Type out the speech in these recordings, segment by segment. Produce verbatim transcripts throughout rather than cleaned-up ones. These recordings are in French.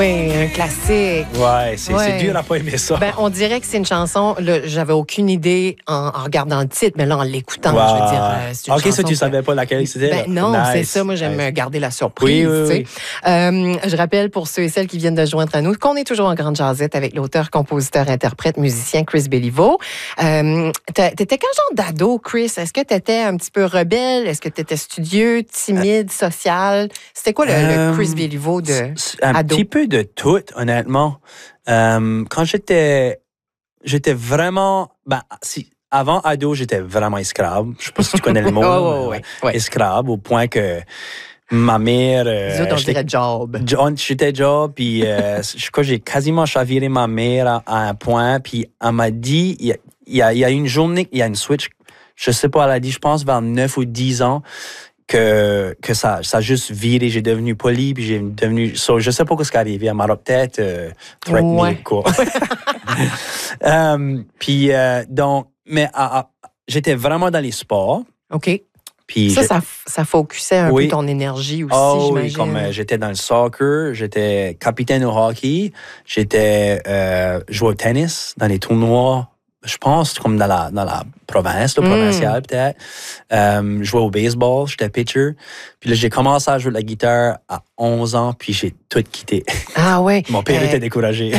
Oui, un classique. Ouais, c'est, ouais. c'est dur à pas aimer ça. Ben, on dirait que c'est une chanson, là, j'avais aucune idée en, en regardant le titre, mais là, en l'écoutant, wow. je veux dire, euh, c'est une OK, chanson ça, tu que... savais pas laquelle c'était? Ben, non, nice. c'est ça. Moi, j'aime nice. garder la surprise. Oui, oui, tu sais. oui. Euh, je rappelle pour ceux et celles qui viennent de joindre à nous qu'on est toujours en grande jasette avec l'auteur, compositeur, interprète, musicien Chris Béliveau. Euh, t'étais quel genre d'ado, Chris? Est-ce que t'étais un petit peu rebelle? Est-ce que t'étais studieux, timide, social? C'était quoi le, euh, le Chris Béliveau de un ado? petit peu de tout, honnêtement. Euh, quand j'étais, j'étais vraiment, ben, si, avant ado, j'étais vraiment escrave. Je sais pas si tu connais le mot. oh, mais, oui, oui. Escrave, au point que ma mère. Euh, Les autres, on dirait job. John, j'étais job, puis euh, je crois que j'ai quasiment chaviré ma mère à, à un point, puis elle m'a dit, il y a, il y a, il y a une journée, il y a une switch, je sais pas, elle a dit, je pense vers neuf ou dix ans, que, que ça, ça a juste viré. J'ai devenu poli, puis j'ai devenu... So, je sais pas ce qui est arrivé. Elle m'a peut-être euh, threatené, ouais. quoi. um, puis, euh, donc... Mais ah, ah, j'étais vraiment dans les sports. OK. Puis ça, ça, ça focusait un oui. peu ton énergie aussi, oh, j'imagine. Oui, comme euh, j'étais dans le soccer, j'étais capitaine au hockey, j'étais euh, joué au tennis dans les tournois, je pense, comme dans la, dans la province, le mm. provincial peut-être. Euh, je jouais au baseball, j'étais pitcher. Puis là, j'ai commencé à jouer de la guitare à onze ans, puis j'ai tout quitté. Ah ouais. Mon père euh... était découragé.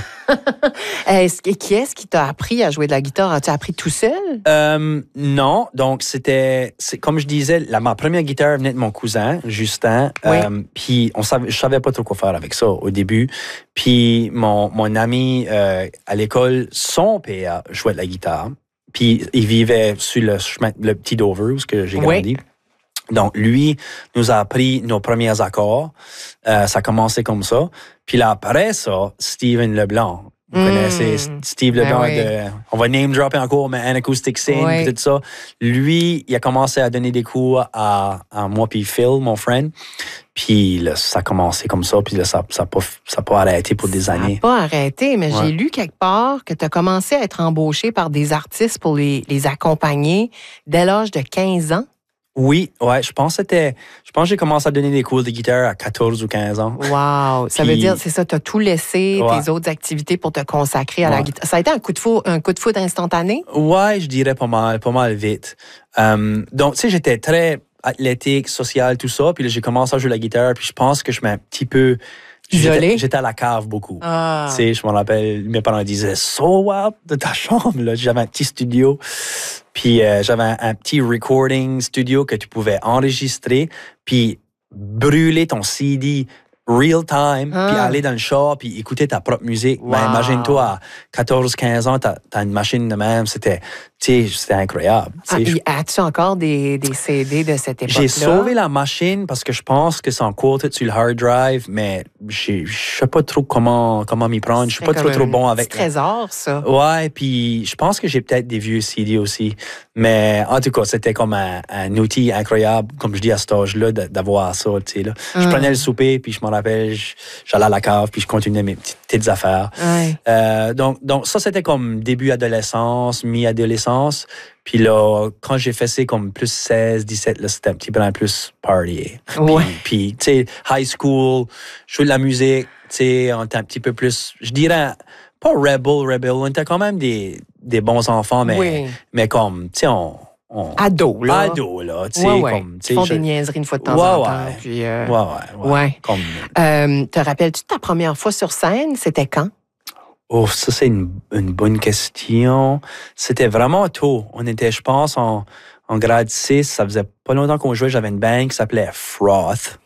est-ce, qui est-ce qui t'a appris à jouer de la guitare? As-tu appris tout seul? Euh, non. Donc, c'était... C'est, comme je disais, la, ma première guitare venait de mon cousin, Justin. Oui. Euh, puis, on savait, je savais pas trop quoi faire avec ça au début. Puis, mon, mon ami euh, à l'école, son père jouait de la guitare. Puis, il vivait sur le chemin, le petit Dover, où j'ai grandi. Oui. Donc, lui nous a appris nos premiers accords. Euh, ça a commencé comme ça. Puis là, après ça, Steven Leblanc. Vous mmh. connaissez Steve Leblanc, ben oui. de, on va name dropper encore, mais An Acoustic Scene, oui. tout ça. Lui, il a commencé à donner des cours à, à moi puis Phil, mon friend. Puis là, ça a commencé comme ça, puis là, ça n'a ça pas, ça pas arrêté pour des ça années. Ça n'a pas arrêté, mais ouais. j'ai lu quelque part que tu as commencé à être embauché par des artistes pour les, les accompagner dès l'âge de quinze ans. Oui, ouais, je pense que c'était. Je pense que j'ai commencé à donner des cours de guitare à quatorze ou quinze ans. Wow! Ça Puis, veut dire, c'est ça, tu as tout laissé, ouais. tes autres activités pour te consacrer à ouais. la guitare. Ça a été un coup de foudre, un coup de foudre instantané? Ouais, je dirais pas mal, pas mal vite. Um, donc, tu sais, j'étais très athlétique, social, tout ça. Puis là, j'ai commencé à jouer la guitare. Puis je pense que je m'ai un petit peu. Isolé? J'étais à la cave beaucoup. Ah. Tu sais, je me rappelle, mes parents disaient « So what? De ta chambre? » Là, j'avais un petit studio. Puis euh, j'avais un, un petit recording studio que tu pouvais enregistrer, puis brûler ton C D real time, ah. puis aller dans le shop, puis écouter ta propre musique. Wow. Ben, imagine-toi, à quatorze quinze ans, t'as, t'as une machine de même. C'était, tu sais, c'était incroyable. Ah, je... As-tu encore des, des C D de cette époque-là? J'ai sauvé la machine parce que je pense que c'est encore tout sur le hard drive, mais je ne sais pas trop comment, comment m'y prendre. Je suis pas trop, trop bon avec... C'est trésor, ça. Ouais, puis je pense que j'ai peut-être des vieux C D aussi. Mais en tout cas, c'était comme un, un outil incroyable, comme je dis à cet âge-là, d'avoir ça, tu sais, là. Je hum. prenais le souper, puis je m'en rappelle, j'allais à la cave, puis je continuais mes petites, petites affaires. Ouais. Euh, donc, donc, ça, c'était comme début adolescence, mi-adolescence. Puis là, quand j'ai fait ça comme plus seize, dix-sept, là, c'était un petit peu plus party. Ouais. Puis, puis tu sais, high school, jouer de la musique, tu sais, on était un petit peu plus, je dirais, pas rebel, rebel, on était quand même des, des bons enfants, mais, oui. mais comme, tu sais, on... On... Ado, là. Ado, là. Tu sais, ouais, ouais. comme. Ils font je... des niaiseries une fois de temps ouais, en temps. Ouais. Puis, euh... ouais, ouais. ouais. ouais. Comme... Euh, te rappelles-tu de ta première fois sur scène? C'était quand? Oh, ça, c'est une, une bonne question. C'était vraiment tôt. On était, je pense, en, en grade six. Ça faisait pas longtemps qu'on jouait. J'avais une band qui s'appelait Froth.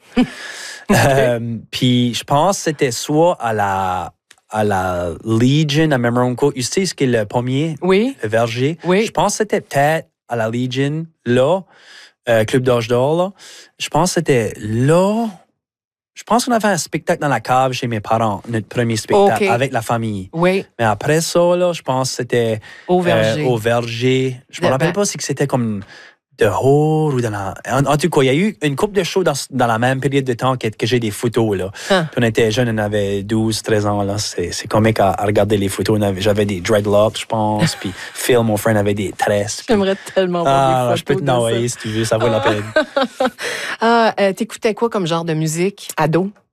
euh, Puis, je pense que c'était soit à la. à la Legion à Memronco. Tu sais ce qu'est le pommier? Oui. Le verger? Oui. Je pense que c'était peut-être à la Legion, là, euh, Club d'Âge d'Or, là. Je pense que c'était là. Je pense qu'on avait un spectacle dans la cave chez mes parents, notre premier spectacle, okay. avec la famille. Oui. Mais après ça, là, je pense que c'était... Au verger. Euh, au verger. Je me de, rappelle ben... pas si c'était comme... de Haut ou dans la... En, en tout cas, il y a eu une couple de shows dans, dans la même période de temps que, que j'ai des photos, là. Hein. Puis on était jeunes, on avait douze, treize ans, là. C'est, c'est comique à, à regarder les photos. Avait, j'avais des dreadlocks, je pense. Puis Phil, mon frère, avait des tresses. Puis... J'aimerais tellement voir ah, des photos. Je peux te l'envoyer si tu veux, ça vaut ah. la peine. ah, euh, t'écoutais quoi comme genre de musique, ado?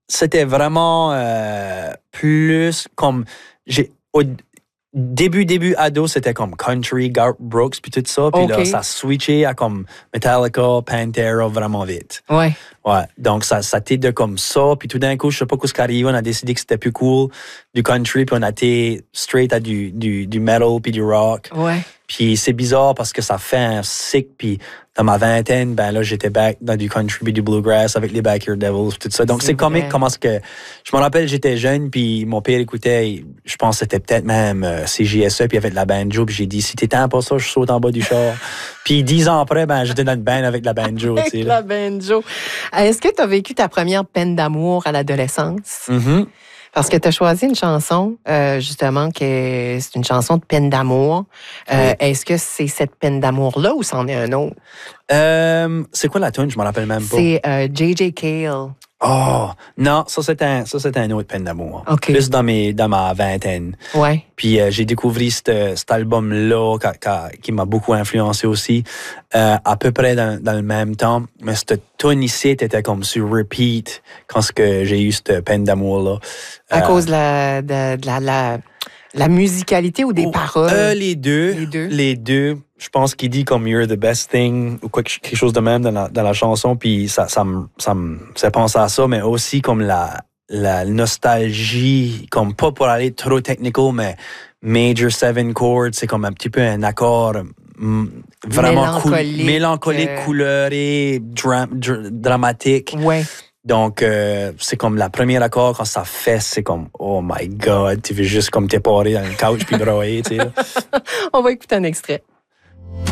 c'était vraiment euh, plus comme... J'ai, au début, début ado, c'était comme country, Garth Brooks, puis tout ça. Puis okay. là, ça switché à comme Metallica, Pantera, vraiment vite. Ouais. Ouais, donc ça, ça t'aide comme ça. Puis tout d'un coup, je sais pas ce qui arrive, on a décidé que c'était plus cool du country, puis on a été straight à du, du, du metal, puis du rock. Ouais. Puis c'est bizarre parce que ça fait un sick. Puis dans ma vingtaine, ben là, j'étais back dans du country puis du bluegrass avec les Backyard Devils, tout ça. Donc c'est, c'est comique comment ce que... Je me rappelle, j'étais jeune, puis mon père écoutait, je pense que c'était peut-être même euh, C J S E, puis il y avait de la banjo. Puis j'ai dit, si t'éteins pas ça, je saute en bas du char. Puis dix ans après, ben j'étais dans une band avec la banjo. Avec la banjo. Est-ce que tu as vécu ta première peine d'amour à l'adolescence? Mm-hmm. Parce que tu as choisi une chanson, euh, justement, que c'est une chanson de peine d'amour. Euh, oui. Est-ce que c'est cette peine d'amour-là ou c'en est un autre? Euh, c'est quoi la tune? Je me rappelle même pas. C'est euh, J J Cale. Oh, non, ça c'est un, ça c'est un autre peine d'amour. Okay. Plus dans mes, dans ma vingtaine. Ouais. Puis euh, j'ai découvert cet album-là qui, qui, qui m'a beaucoup influencé aussi, euh, à peu près dans, dans le même temps. Mais cette tune ici était comme sur repeat quand ce que j'ai eu cette peine d'amour-là. À euh, cause de la, de, de la, la, la musicalité ou des oh, paroles? Euh, les deux. Les deux. Les deux. Je pense qu'il dit comme You're the best thing ou quelque chose de même dans la, dans la chanson. Puis ça, ça me, ça me fait penser à ça, mais aussi comme la, la nostalgie, comme pas pour aller trop technical, mais major seven chords, c'est comme un petit peu un accord mm, vraiment mélancolique, cool, mélancolique, euh... couleuré, dra- dra- dramatique. Ouais. Donc, euh, c'est comme la première accord, quand ça fait, c'est comme, oh my God, tu veux juste comme t'es paré dans le couch puis broyer, tu sais. On va écouter un extrait.